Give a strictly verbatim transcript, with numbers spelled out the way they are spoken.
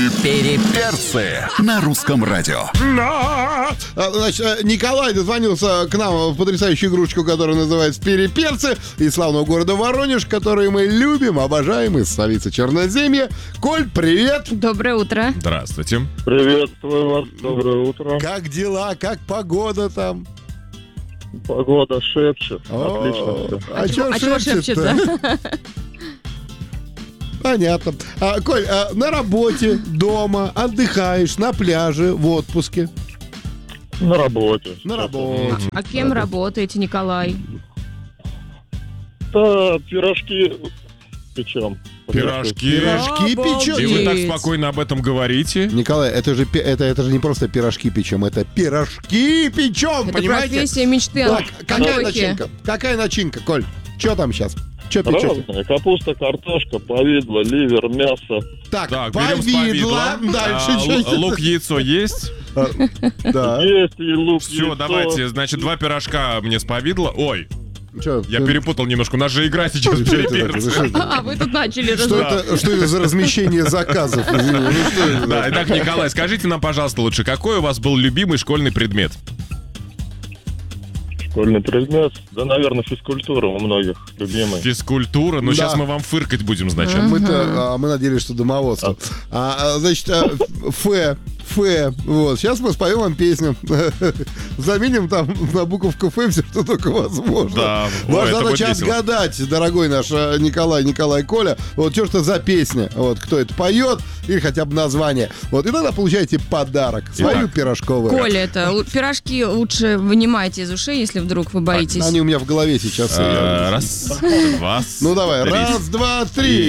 Переперцы на русском радио. Значит, Николай дозвонился к нам в потрясающую игрушечку, которая называется «Переперцы», из славного города Воронеж, который мы любим, обожаем, из столицы Черноземья. Коль, привет! Доброе утро. Здравствуйте. Приветствую вас, доброе утро. Как дела? Как погода там? Погода шепчет. О, Отлично. всё. А чё А чего шепчет-то? шепчет-то? Понятно. А, Коль, а на работе, дома, отдыхаешь, на пляже, в отпуске? На работе. На работе. А кем работаете, Николай? Да, пирожки печем. Пирожки. Пирожки Обалдеть. печем. И вы так спокойно об этом говорите? Николай, это же, пе- это, это же не просто пирожки печем, это пирожки печем, Это понимаете? профессия мечты. Так, какая Антохи. начинка? Какая начинка, Коль? Что там сейчас? Что печете? Разные. Капуста, картошка, повидло, ливер, мясо. Так, Так, берем с повидло. повидлом. Дальше А, л- что? лук, яйцо есть? Да. Есть и лук, Все, яйцо. давайте, значит, два пирожка мне с повидло. Ой, Чё, я ты- перепутал немножко. У нас же игра сейчас Что это такое? переперцы. Что это? А вы тут начали Что раз- это, что это за размещение заказов? Извини, ну что это? Да, итак, Николай, скажите нам, пожалуйста, лучше, какой у вас был любимый школьный предмет? Школьный предмет. Да, наверное, физкультура у многих любимый. Физкультура. Ну, Да. сейчас мы вам фыркать будем, значит. Мы-то, а, мы надеялись, что домоводство. А, а, значит, а, Ф, Ф, вот. Сейчас мы споем вам песню. Заменим там на буковку Ф все, что только возможно. Да, ой, Ваша это будет задача весело. отгадать, дорогой наш а, Николай, Николай Коля, вот что это за песня, вот кто это поет, или хотя бы название. Вот, и тогда получаете подарок. Свою Итак. пирожковую. Коля, это лу- пирожки лучше вынимайте из ушей, если вдруг вы боитесь. Они у меня в голове сейчас. Э, Раз, два, Ну давай, три. раз, два, три.